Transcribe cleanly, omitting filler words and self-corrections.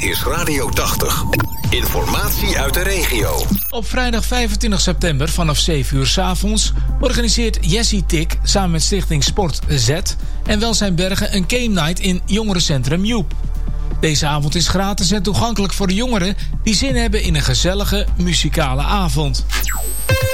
is Radio 80. Informatie uit de regio. Op vrijdag 25 september vanaf 7 uur 's avonds organiseert Jessie Tik samen met Stichting Sport Z en Welzijn Bergen een game night in jongerencentrum Joep. Deze avond is gratis en toegankelijk voor de jongeren die zin hebben in een gezellige muzikale avond.